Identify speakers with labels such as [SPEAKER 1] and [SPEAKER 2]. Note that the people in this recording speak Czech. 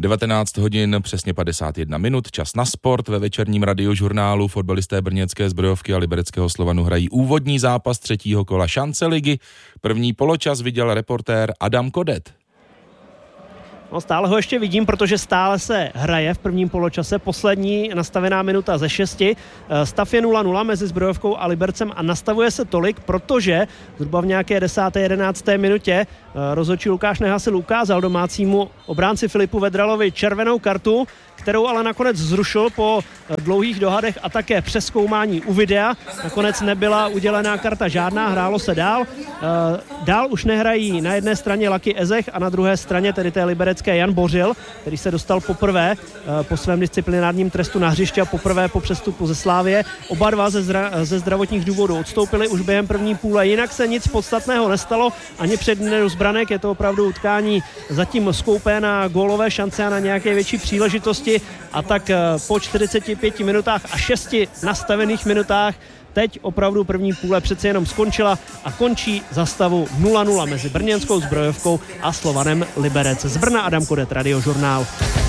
[SPEAKER 1] 19 hodin, přesně 51 minut, čas na sport. Ve večerním radiožurnálu fotbalisté brněnské Zbrojovky a libereckého Slovanu hrají úvodní zápas 3. kola šance ligy. První poločas viděl reportér Adam Kodet.
[SPEAKER 2] No, stále ho ještě vidím, protože stále se hraje v prvním poločase. Poslední nastavená minuta ze 6. Stav je 0-0 mezi Zbrojovkou a Libercem a nastavuje se tolik, protože zhruba v nějaké 10. 11. minutě rozhodčí Lukáš Nehasil ukázal domácímu obránci Filipu Vedralovi červenou kartu, kterou ale nakonec zrušil po dlouhých dohadech a také přezkoumání u videa. Nakonec nebyla udělená karta žádná, hrálo se dál. Dál už nehrají na jedné straně Lucky Ezech a na druhé straně tedy té liberecké Jan Bořil, který se dostal poprvé po svém disciplinárním trestu na hřiště a poprvé po přestupu ze Slávie. Oba dva ze zdravotních důvodů odstoupili už během první půle. Jinak se nic podstatného nestalo ani před Zbranek. Je to opravdu utkání zatím skoupé na gólové šance a na nějaké větší příležitosti. A tak po 45 minutách a 6 nastavených minutách teď opravdu první půle přece jenom skončila a končí za stavu 0-0 mezi brněnskou Zbrojovkou a Slovanem Liberec. Z Brna Adam Kodet, Radiožurnál.